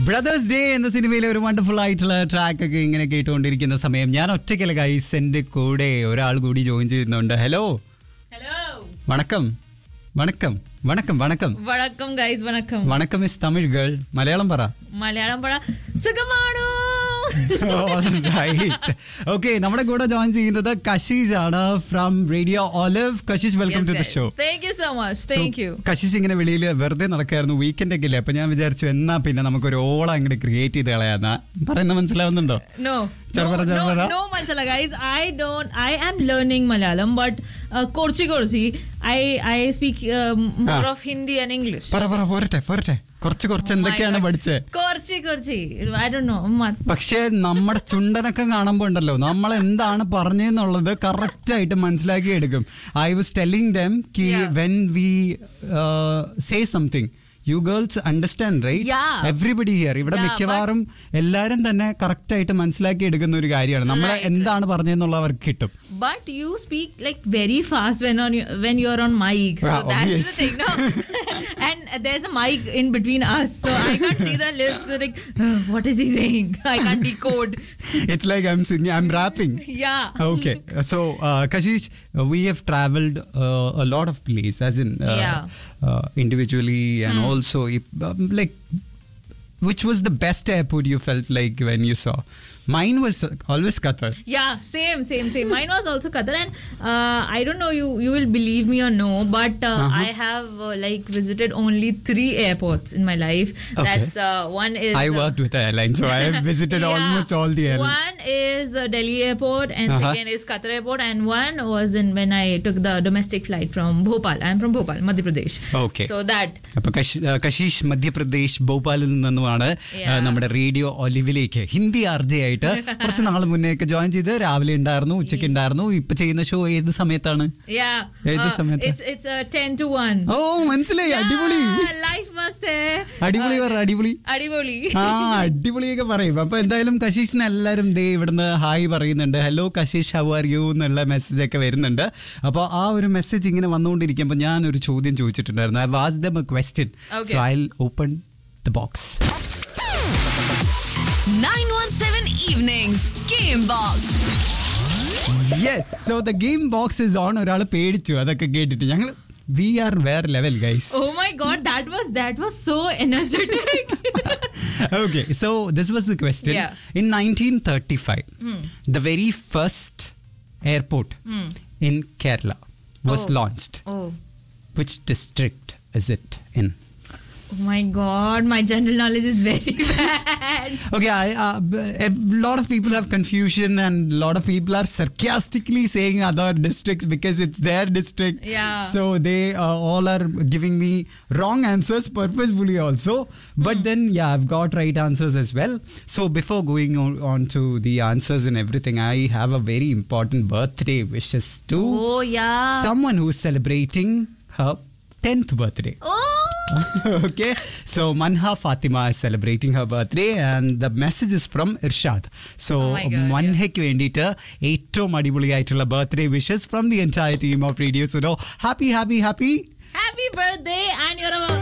Brothers day എന്ന സിനിമയിലെ ഒരു വണ്ടർഫുൾ ആയിട്ടുള്ള ട്രാക്ക് ഒക്കെ ഇങ്ങനെ കേട്ടുകൊണ്ടിരിക്കുന്ന സമയം ഞാൻ ഒറ്റയ്ക്കല്ല ഗൈസ്, എന്റെ കൂടെ ഒരാൾ കൂടി ജോയിൻ ചെയ്യുന്നുണ്ട്. ഹലോ വണക്കം വണക്കം വണക്കം വണക്കം വണക്കം ഗൈസ്, വണക്കം. വണക്കം ഇസ് തമിഴ് ഗേൾ. മലയാളം പറ. സുഖമാണോ? ഓക്കെ, നമ്മുടെ കൂടെ ജോയിൻ ചെയ്യുന്നത് കശീഷ് ആണ് from radio olive. കശീഷ്, welcome to the show. Thank you so much. Thank you. കശീഷ് ഇങ്ങനെ വെളിയിൽ വെറുതെ നടക്കായിരുന്നു, വീക്കെൻഡ് ഒക്കെ ഇല്ലേ, അപ്പൊ ഞാൻ വിചാരിച്ചു എന്നാ പിന്നെ നമുക്കൊരു ഓളം അങ്ങോട്ട് ക്രിയേറ്റ് ചെയ്ത് കളയാന്നാ. പറയുന്നത് മനസ്സിലാവുന്നുണ്ടോ? No, Manjala guys. I am learning Malayalam, but Korchi. I speak more of Hindi and English. പോരട്ടെ കുറച്ച് എന്തൊക്കെയാണ് പഠിച്ചേ? കുറച്ച് I don't know. പക്ഷേ നമ്മുടെ ചുണ്ടനൊക്കെ കാണുമ്പോ ഉണ്ടല്ലോ, നമ്മൾ എന്താണ് പറഞ്ഞെന്നുള്ളത് കറക്റ്റ് ആയിട്ട് മനസ്സിലാക്കി എടുക്കും. I was telling them when we say something, you girls understand, right? Yeah. Everybody here, ഇവിടെ മിക്കവാറും എല്ലാരും തന്നെ കറക്റ്റ് ആയിട്ട് മനസ്സിലാക്കി എടുക്കുന്ന ഒരു കാര്യമാണ്. നമ്മളെ എന്താണ് പറഞ്ഞെന്നുള്ള അവർക്ക് കിട്ടും. But you speak like very fast when you're on mic. So that's the thing, no? And there's a mic in between us, so I can't see the lips. So like, what is he saying? I can't decode. It's like I'm singing, I'm rapping. Yeah. Okay. So, Kashish, we have traveled a lot of places, as in individually and also like, which was the best airport you felt like when you saw? Mine was always Qatar. Yeah, same. Mine was also Qatar, and I don't know you will believe me or no, but I have like visited only 3 airports in my life. Okay. That's one is I worked with the airline, so I have visited almost all the airlines. One is Delhi airport, and second is Qatar airport, and one was when I took the domestic flight from Bhopal. I'm from Bhopal, Madhya Pradesh. Okay. So that. അപ്പോൾ കശീഷ് മധ്യപ്രദേശ് ഭോപ്പാലിൽ നിന്നുമാണ് നമ്മുടെ radio ഒലിവിലേക്ക് Hindi RJ ആയിട്ട് കുറച്ച് നാൾ മുന്നേ ഒക്കെ join ചെയ്ത്. രാവിലെ ഉണ്ടായിരുന്നു, ഉച്ചയ്ക്ക് ഉണ്ടായിരുന്നു. ഇപ്പൊ ചെയ്യുന്ന ഷോ ഏത് സമയത്താണ്? ഏത് സമയത്ത്? It's 10 to 1. ഓ, മനസ്സിലായി. അടിപൊളി. Life must. അടിപൊളി. അടിപൊളിയൊക്കെ പറയും. അപ്പൊ എന്തായാലും കശീഷിന് എല്ലാരും ദേ ഇവിടുന്ന് ഹായ് പറയുന്നുണ്ട്. ഹലോ കശീഷ്, ഹൗ ആർ യു എന്നുള്ള മെസ്സേജ് ഒക്കെ വരുന്നുണ്ട്. അപ്പോൾ ആ ഒരു മെസ്സേജ് ഇങ്ങനെ വന്നുകൊണ്ടിരിക്കുമ്പോൾ ഞാൻ ഒരു ചോദ്യം ചോദിച്ചിട്ടുണ്ടായിരുന്നു. I asked them a question. Okay. So I'll open the box. 917 Evenings Game Box. Yes, so the game box is on. ഒരാൾ പേടിച്ചു അതൊക്കെ കേട്ടിട്ട്. ഞങ്ങൾ we are വേറെ level guys. Oh my god, that was so energetic. Okay, so this was the question. In 1935, the very first airport in Kerala was launched. Which district is it in? Oh my god, my general knowledge is very bad. Okay, a lot of people have confusion and a lot of people are sarcastically saying other districts because it's their district. Yeah. So they all are giving me wrong answers purposefully also. But then, I've got right answers as well. So before going on to the answers and everything, I have a very important birthday wishes to someone who's celebrating her 10th birthday. Okay, so Manha Fatima is celebrating her birthday and the message is from Irshad. So Manhek vendita ഏറ്റവും അടിപൊളിയായിട്ടുള്ള birthday wishes from the entire team of Radio Suno. Happy birthday, and you're a